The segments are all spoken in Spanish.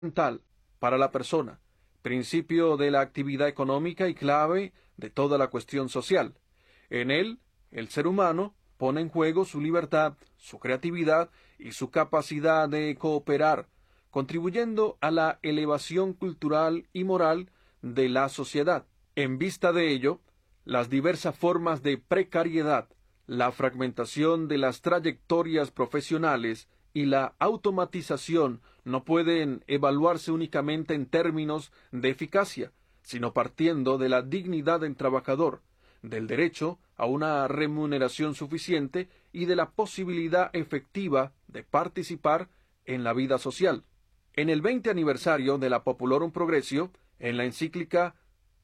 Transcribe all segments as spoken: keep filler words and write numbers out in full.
fundamental para la persona, principio de la actividad económica y clave de toda la cuestión social. En él, el ser humano pone en juego su libertad, su creatividad y su capacidad de cooperar, contribuyendo a la elevación cultural y moral de la sociedad. En vista de ello, las diversas formas de precariedad, la fragmentación de las trayectorias profesionales y la automatización no pueden evaluarse únicamente en términos de eficacia, sino partiendo de la dignidad del trabajador, del derecho a una remuneración suficiente y de la posibilidad efectiva de participar en la vida social. En el veinte aniversario de la Populorum Progressio, en la encíclica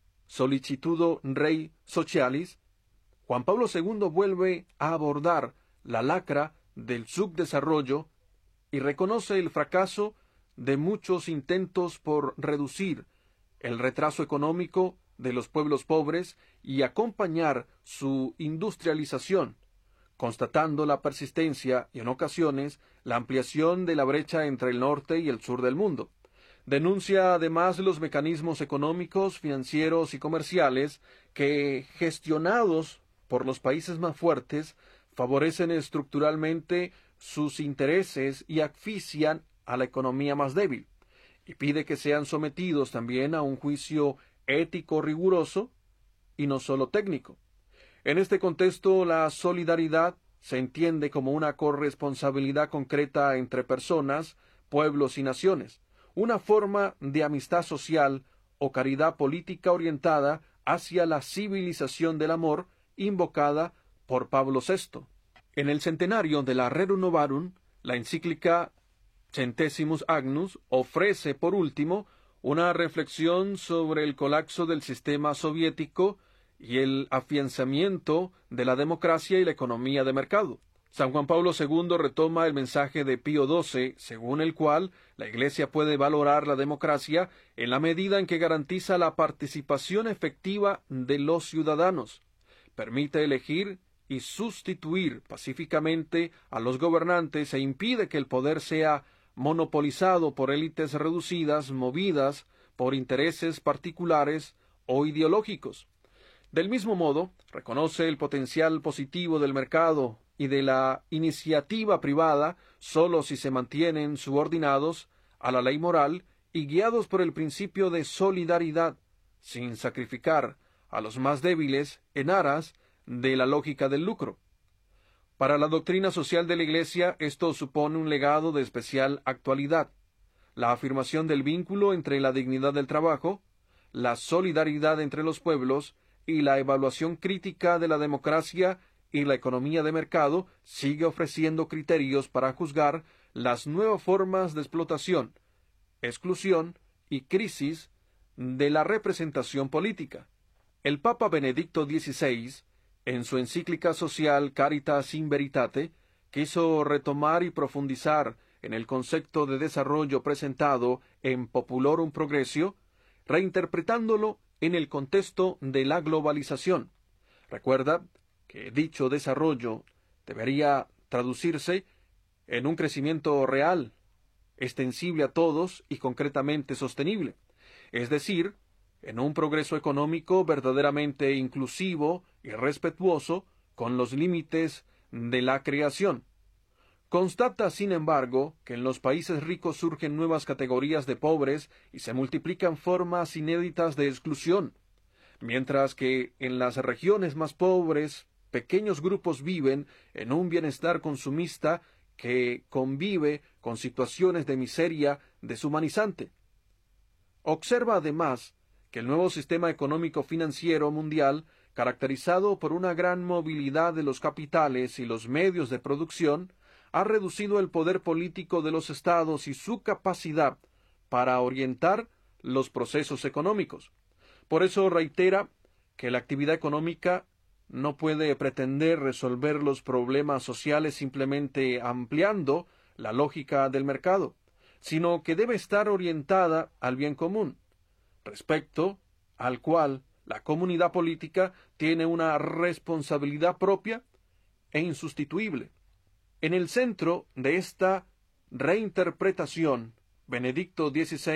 Sollicitudo Rei Socialis, Juan Pablo segundo vuelve a abordar la lacra del subdesarrollo y reconoce el fracaso de muchos intentos por reducir el retraso económico de los pueblos pobres y acompañar su industrialización, constatando la persistencia y en ocasiones la ampliación de la brecha entre el norte y el sur del mundo. Denuncia además los mecanismos económicos, financieros y comerciales que, gestionados por los países más fuertes, favorecen estructuralmente sus intereses y asfixian a la economía más débil, y pide que sean sometidos también a un juicio ético riguroso y no solo técnico. En este contexto, la solidaridad se entiende como una corresponsabilidad concreta entre personas, pueblos y naciones, una forma de amistad social o caridad política orientada hacia la civilización del amor invocada por Pablo sexto. En el centenario de la Rerum Novarum, la encíclica Centesimus Agnus ofrece, por último, una reflexión sobre el colapso del sistema soviético y el afianzamiento de la democracia y la economía de mercado. San Juan Pablo segundo retoma el mensaje de Pío doce, según el cual la Iglesia puede valorar la democracia en la medida en que garantiza la participación efectiva de los ciudadanos, permite elegir y sustituir pacíficamente a los gobernantes e impide que el poder sea monopolizado por élites reducidas, movidas por intereses particulares o ideológicos. Del mismo modo, reconoce el potencial positivo del mercado y de la iniciativa privada sólo si se mantienen subordinados a la ley moral y guiados por el principio de solidaridad, sin sacrificar a los más débiles en aras de la lógica del lucro. Para la doctrina social de la Iglesia, esto supone un legado de especial actualidad: la afirmación del vínculo entre la dignidad del trabajo, la solidaridad entre los pueblos y la evaluación crítica de la democracia y la economía de mercado sigue ofreciendo criterios para juzgar las nuevas formas de explotación, exclusión y crisis de la representación política. El Papa Benedicto dieciséis, en su encíclica social Caritas in Veritate, quiso retomar y profundizar en el concepto de desarrollo presentado en Populorum Progressio, reinterpretándolo en el contexto de la globalización. Recuerda que dicho desarrollo debería traducirse en un crecimiento real, extensible a todos y concretamente sostenible, es decir, en un progreso económico verdaderamente inclusivo y respetuoso con los límites de la creación. Constata, sin embargo, que en los países ricos surgen nuevas categorías de pobres y se multiplican formas inéditas de exclusión, mientras que en las regiones más pobres pequeños grupos viven en un bienestar consumista que convive con situaciones de miseria deshumanizante. Observa además que el nuevo sistema económico financiero mundial, caracterizado por una gran movilidad de los capitales y los medios de producción, ha reducido el poder político de los estados y su capacidad para orientar los procesos económicos. Por eso reitera que la actividad económica no puede pretender resolver los problemas sociales simplemente ampliando la lógica del mercado, sino que debe estar orientada al bien común, respecto al cual la comunidad política tiene una responsabilidad propia e insustituible. En el centro de esta reinterpretación Benedicto dieciséis